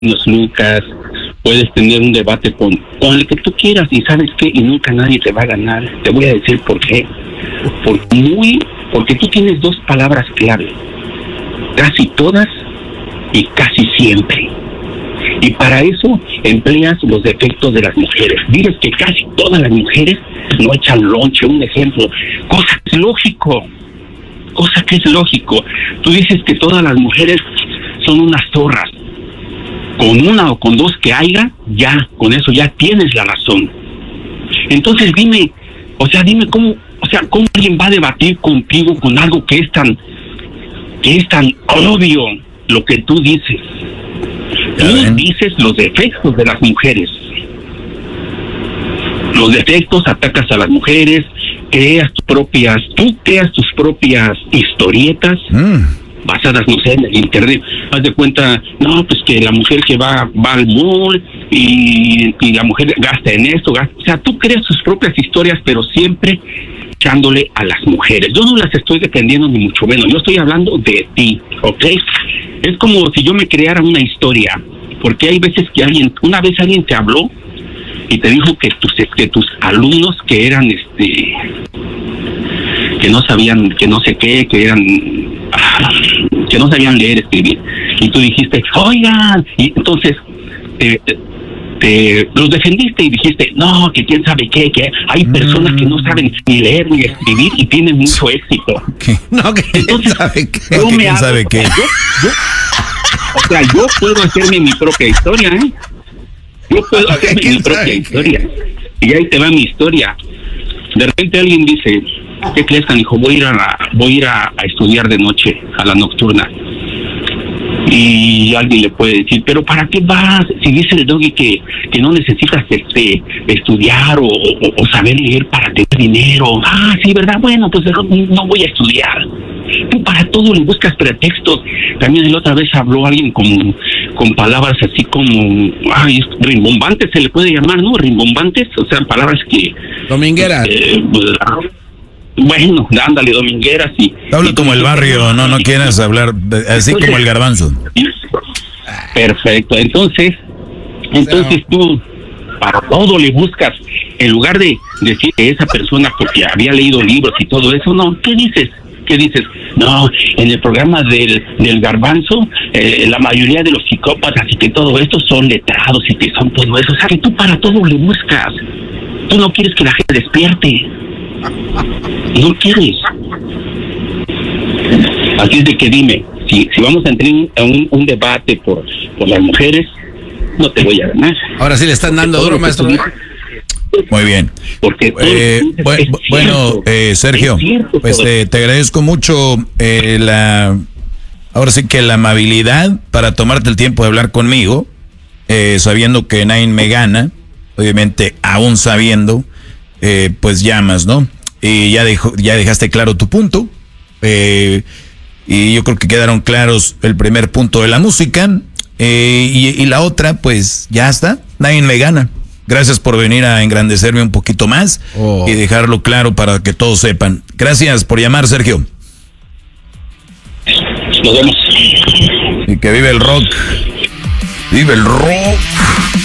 Lucas, puedes tener un debate con el que tú quieras, y ¿sabes qué? Y nunca nadie te va a ganar. Te voy a decir por qué. Porque tú tienes dos palabras clave: casi todas y casi siempre. Y para eso empleas los defectos de las mujeres. Dices que casi todas las mujeres no echan lonche, un ejemplo, cosa que es lógico. Tú dices que todas las mujeres son unas zorras. Con una o con dos que haya, ya, con eso ya tienes la razón. Entonces dime cómo alguien va a debatir contigo con algo que es tan obvio, lo que tú dices. Tú dices los defectos de las mujeres. Los defectos, atacas a las mujeres, creas tus propias historietas basadas, no sé, en el internet. Haz de cuenta, no, pues que la mujer que va al mall y la mujer gasta en esto, o sea, tú creas tus propias historias, pero siempre echándole a las mujeres. Yo no las estoy defendiendo ni mucho menos, yo estoy hablando de ti, ¿ok? Es como si yo me creara una historia, porque hay veces que una vez alguien te habló y te dijo que tus alumnos que eran que no sabían, que no sé qué, que no sabían leer, escribir, y tú dijiste, oigan, y entonces los defendiste y dijiste, no, que quién sabe qué, que hay personas que no saben ni leer ni escribir y tienen mucho éxito. ¿Qué? No, que entonces, sabe qué, yo que me quién sabe qué. Yo puedo hacerme mi propia historia, ¿eh? Yo puedo hacerme mi propia historia. Y ahí te va mi historia. De repente alguien dice, ¿qué crees, canijo? Voy a ir a estudiar de noche, a la nocturna. Y alguien le puede decir, ¿pero para qué vas? Si dice el Doggy que no necesitas estudiar o saber leer para tener dinero. Ah, sí, ¿verdad? Bueno, pues no voy a estudiar. Tú para todo le buscas pretextos. También la otra vez habló alguien con palabras así como, rimbombantes se le puede llamar, ¿no? Rimbombantes, o sea, palabras que... Domingueras. Bueno, ándale, domingueras y... Habla como el barrio, no quieras hablar así como el garbanzo. Perfecto, entonces tú para todo le buscas, en lugar de decir que esa persona porque había leído libros y todo eso, no, ¿qué dices? No, en el programa del garbanzo, la mayoría de los psicópatas y que todo esto son letrados y que son todo eso, o sea que tú para todo le buscas, tú no quieres que la gente despierte. No quieres. Así es de que dime, si vamos a entrar en un debate por las mujeres, no te voy a ganar. Ahora sí le están dando duro, maestro. Muy bien. Porque bueno, Sergio, pues te agradezco mucho ahora sí que la amabilidad para tomarte el tiempo de hablar conmigo, sabiendo que nadie me gana, obviamente aún sabiendo, pues llamas, ¿no? Y ya dejaste claro tu punto, y yo creo que quedaron claros el primer punto de la música, y la otra, pues ya está, nadie me gana. Gracias por venir a engrandecerme un poquito más y dejarlo claro para que todos sepan. Gracias por llamar, Sergio. Nos vemos. Y que vive el rock. Vive el rock.